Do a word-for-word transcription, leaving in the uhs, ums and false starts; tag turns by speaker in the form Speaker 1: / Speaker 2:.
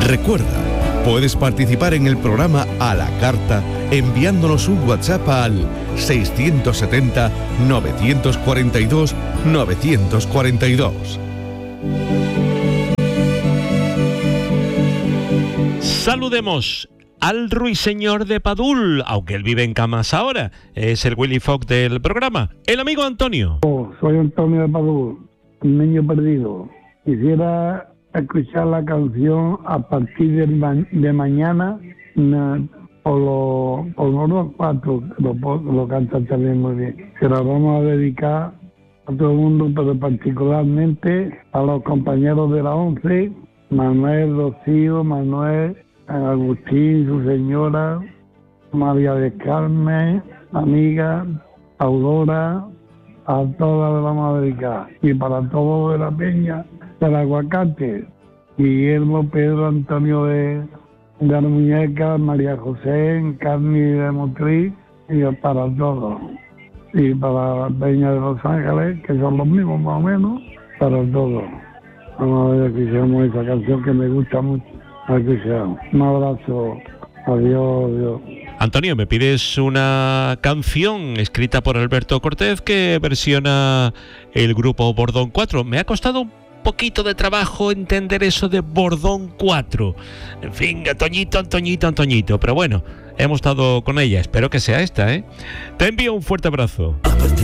Speaker 1: Recuerda, puedes participar en el programa a la carta enviándonos un WhatsApp al seiscientos setenta, novecientos cuarenta y dos, novecientos cuarenta y dos.
Speaker 2: Saludemos al ruiseñor de Padul, aunque él vive en Camas ahora. Es el Willy Fox del programa. El amigo Antonio.
Speaker 3: Oh, soy Antonio de Padul, un niño perdido. Quisiera escuchar la canción a partir de, ma- de mañana na, por los por los cuatro, lo, lo cantan también muy bien. Se la vamos a dedicar a todo el mundo, pero particularmente a los compañeros de la once, Manuel, Rocío, Manuel, Agustín, su señora, María del Carmen, amiga, Aurora, a todas le vamos a dedicar. Y para todos de la Peña del Aguacate, Guillermo, Pedro, Antonio de, de la Muñeca, María José, Encarni de Motriz, y para todos. Y para la Peña de Los Ángeles, que son los mismos más o menos, para todos. Vamos a ver que hicimos esa canción que me gusta mucho. Aquí sea. Un abrazo. Adiós, adiós.
Speaker 2: Antonio, me pides una canción escrita por Alberto Cortés que versiona el grupo Bordón cuatro. Me ha costado un poquito de trabajo entender eso de Bordón cuatro. En fin, Antoñito, Antoñito, Antoñito. Pero bueno, hemos estado con ella. Espero que sea esta, ¿eh? Te envío un fuerte abrazo.
Speaker 4: A partir